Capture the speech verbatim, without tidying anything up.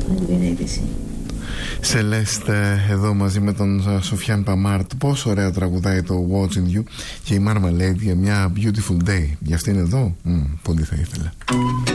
με την είδηση. Σελέστε εδώ μαζί με τον Σοφιάν Παμάρτ. Πόσο ωραία τραγουδάει το Watching You. Και η Marmalade για μια Beautiful Day. Για αυτήν εδώ, mm, πολύ θα ήθελα.